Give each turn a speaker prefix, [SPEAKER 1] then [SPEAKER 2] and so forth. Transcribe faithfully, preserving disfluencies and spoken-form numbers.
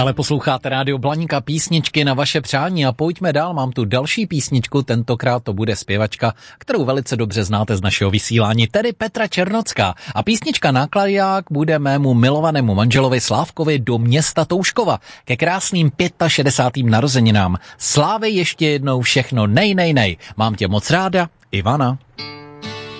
[SPEAKER 1] Stále posloucháte Rádio Blaníka, písničky na vaše přání a pojďme dál, mám tu další písničku, tentokrát to bude zpěvačka, kterou velice dobře znáte z našeho vysílání, tedy Petra Černocká. A písnička Nákladák bude mému milovanému manželovi Slávkovi do města Touškova ke krásným šedesátým pátým narozeninám. Slávy ještě jednou všechno nej, nej, nej. Mám tě moc ráda, Ivana.